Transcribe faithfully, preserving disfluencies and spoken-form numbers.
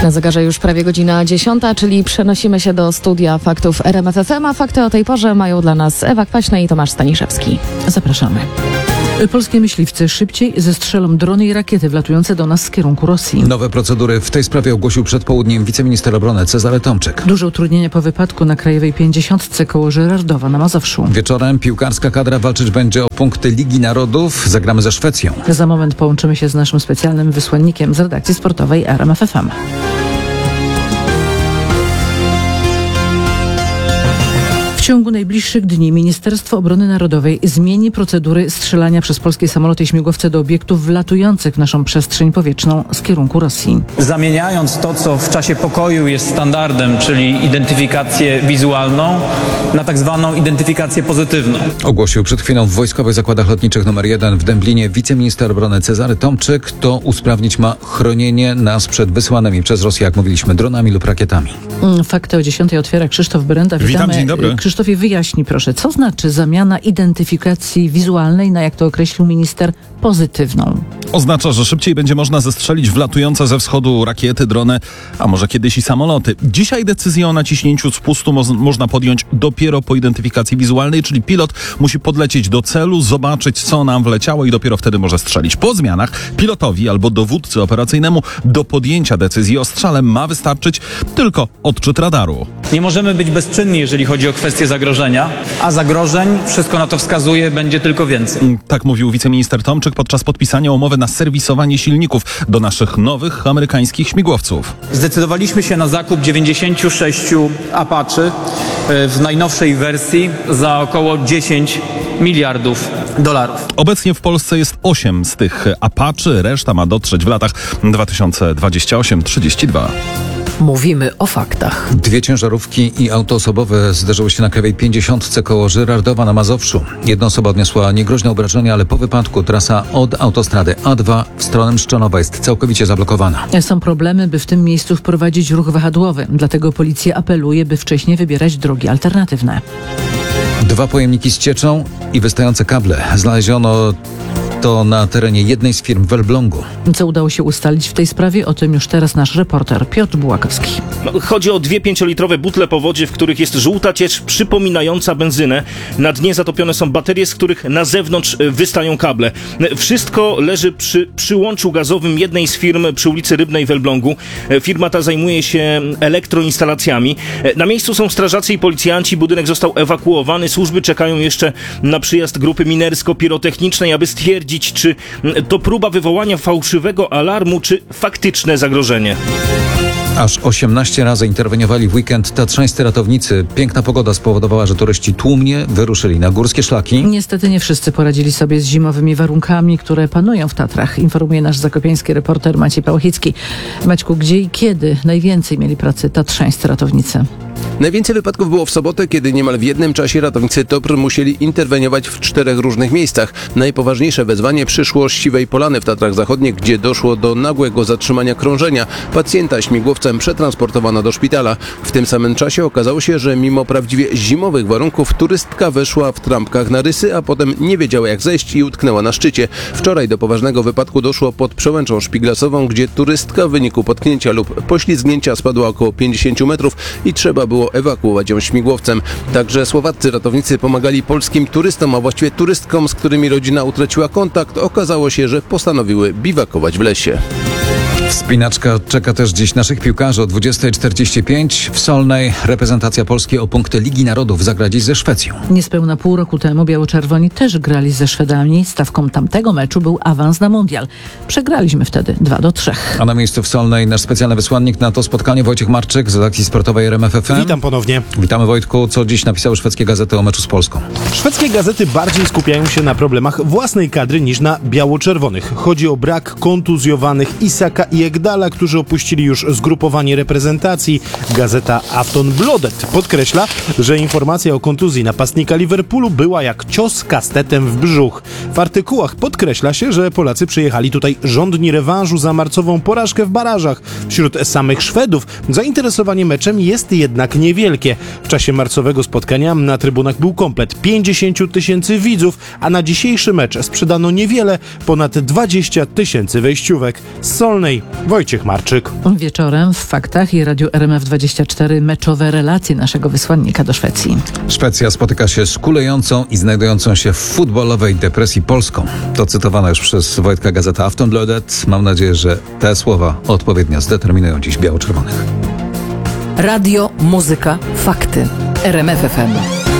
Na zegarze już prawie godzina dziesiąta, czyli przenosimy się do studia faktów R M F F M, a fakty o tej porze mają dla nas Ewa Kwaśna i Tomasz Staniszewski. Zapraszamy. Polskie myśliwce szybciej zestrzelą drony i rakiety wlatujące do nas z kierunku Rosji. Nowe procedury w tej sprawie ogłosił przed południem wiceminister obrony Cezary Tomczyk. Duże utrudnienia po wypadku na Krajowej pięćdziesiątce koło Żyrardowa na Mazowszu. Wieczorem piłkarska kadra walczyć będzie o punkty Ligi Narodów. Zagramy ze Szwecją. Za moment połączymy się z naszym specjalnym wysłannikiem z redakcji sportowej R M F F M. W ciągu najbliższych dni Ministerstwo Obrony Narodowej zmieni procedury strzelania przez polskie samoloty i śmigłowce do obiektów wlatujących w naszą przestrzeń powietrzną z kierunku Rosji. Zamieniając to, co w czasie pokoju jest standardem, czyli identyfikację wizualną, na tak zwaną identyfikację pozytywną. Ogłosił przed chwilą w Wojskowych Zakładach Lotniczych numer jeden w Dęblinie wiceminister obrony Cezary Tomczyk. To usprawnić ma chronienie nas przed wysłanymi przez Rosję, jak mówiliśmy, dronami lub rakietami. Fakty o dziesiątej otwiera Krzysztof Brenda. Witamy. Witam, dzień dobry. Krzysztofie, wyjaśnij proszę, co znaczy zamiana identyfikacji wizualnej na, jak to określił minister, pozytywną? Oznacza, że szybciej będzie można zestrzelić wlatujące ze wschodu rakiety, drony, a może kiedyś i samoloty. Dzisiaj decyzję o naciśnięciu spustu mo- można podjąć dopiero po identyfikacji wizualnej, czyli pilot musi podlecieć do celu, zobaczyć, co nam wleciało i dopiero wtedy może strzelić. Po zmianach pilotowi albo dowódcy operacyjnemu do podjęcia decyzji o strzale ma wystarczyć tylko odczyt radaru. Nie możemy być bezczynni, jeżeli chodzi o kwestie zagrożenia, a zagrożeń, wszystko na to wskazuje, będzie tylko więcej. Tak mówił wiceminister Tomczyk podczas podpisania umowy na serwisowanie silników do naszych nowych amerykańskich śmigłowców. Zdecydowaliśmy się na zakup dziewięćdziesięciu sześciu Apache w najnowszej wersji za około dziesięć miliardów dolarów. Obecnie w Polsce jest osiem z tych Apache, reszta ma dotrzeć w latach dwa tysiące dwudziestym ósmym do trzydziestego drugiego. Mówimy o faktach. Dwie ciężarówki i auto osobowe zderzyły się na Krajowej pięćdziesiątce koło Żyrardowa na Mazowszu. Jedna osoba odniosła niegroźne obrażenia, ale po wypadku trasa od autostrady A dwa w stronę Mszczonowa jest całkowicie zablokowana. Są problemy, by w tym miejscu wprowadzić ruch wahadłowy. Dlatego policja apeluje, by wcześniej wybierać drogi alternatywne. Dwa pojemniki z cieczą i wystające kable znaleziono to na terenie jednej z firm w Elblągu. Co udało się ustalić w tej sprawie? O tym już teraz nasz reporter Piotr Bułakowski. No, chodzi o dwie pięciolitrowe butle po wodzie, w których jest żółta ciecz przypominająca benzynę. Na dnie zatopione są baterie, z których na zewnątrz wystają kable. Wszystko leży przy przyłączu gazowym jednej z firm przy ulicy Rybnej w Elblągu. Firma ta zajmuje się elektroinstalacjami. Na miejscu są strażacy i policjanci. Budynek został ewakuowany. Służby czekają jeszcze na przyjazd grupy minersko-pirotechnicznej, aby stwierdzić, czy to próba wywołania fałszywego alarmu, czy faktyczne zagrożenie. Aż osiemnaście razy interweniowali w weekend tatrzańscy ratownicy. Piękna pogoda spowodowała, że turyści tłumnie wyruszyli na górskie szlaki. Niestety nie wszyscy poradzili sobie z zimowymi warunkami, które panują w Tatrach, informuje nasz zakopiański reporter Maciej Pałachicki. Maćku, gdzie i kiedy najwięcej mieli pracy tatrzańscy ratownicy? Najwięcej wypadków było w sobotę, kiedy niemal w jednym czasie ratownicy Topr musieli interweniować w czterech różnych miejscach. Najpoważniejsze wezwanie przyszło z Siwej Polany w Tatrach Zachodnich, gdzie doszło do nagłego zatrzymania krążenia. Pacjenta śmigłowcem przetransportowano do szpitala. W tym samym czasie okazało się, że mimo prawdziwie zimowych warunków turystka weszła w trampkach na rysy, a potem nie wiedziała jak zejść i utknęła na szczycie. Wczoraj do poważnego wypadku doszło pod Przełęczą Szpiglasową, gdzie turystka w wyniku potknięcia lub poślizgnięcia spadła około pięćdziesiąt metrów i trzeba było ewakuować ją śmigłowcem. Także słowaccy ratownicy pomagali polskim turystom, a właściwie turystkom, z którymi rodzina utraciła kontakt. Okazało się, że postanowiły biwakować w lesie. Wspinaczka czeka też dziś naszych piłkarzy o dwudziesta czterdzieści pięć. W Solnej reprezentacja Polski o punkty Ligi Narodów zagra dziś ze Szwecją. Niespełna pół roku temu biało-czerwoni też grali ze Szwedami. Stawką tamtego meczu był awans na mundial. Przegraliśmy wtedy dwa do trzech. A na miejscu w Solnej nasz specjalny wysłannik na to spotkanie Wojciech Marczyk z redakcji sportowej R M F F M. Witam ponownie. Witamy, Wojtku. Co dziś napisały szwedzkie gazety o meczu z Polską? Szwedzkie gazety bardziej skupiają się na problemach własnej kadry niż na biało-czerwonych. Chodzi o brak kontuzjowanych Isaka i Ekdala, którzy opuścili już zgrupowanie reprezentacji. Gazeta Aftonbladet podkreśla, że informacja o kontuzji napastnika Liverpoolu była jak cios kastetem w brzuch. W artykułach podkreśla się, że Polacy przyjechali tutaj żądni rewanżu za marcową porażkę w barażach. Wśród samych Szwedów zainteresowanie meczem jest jednak niewielkie. W czasie marcowego spotkania na trybunach był komplet pięćdziesiąt tysięcy widzów, a na dzisiejszy mecz sprzedano niewiele, ponad dwadzieścia tysięcy wejściówek. Z Solnej Wojciech Marczyk. Wieczorem w Faktach i Radiu R M F dwadzieścia cztery meczowe relacje naszego wysłannika do Szwecji. Szwecja spotyka się z kulejącą i znajdującą się w futbolowej depresji Polską. To cytowana już przez Wojtka gazeta Aftonbladet. Mam nadzieję, że te słowa odpowiednio zdeterminują dziś biało-czerwonych. Radio, muzyka, fakty. R M F F M.